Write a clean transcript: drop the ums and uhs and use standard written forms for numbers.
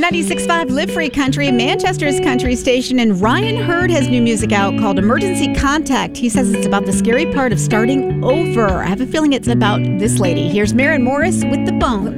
96.5 Live Free Country, Manchester's country station, and Ryan Hurd has new music out called Emergency Contact. He says it's about the scary part of starting over. I have a feeling it's about this lady. Here's Maren Morris with The Bones.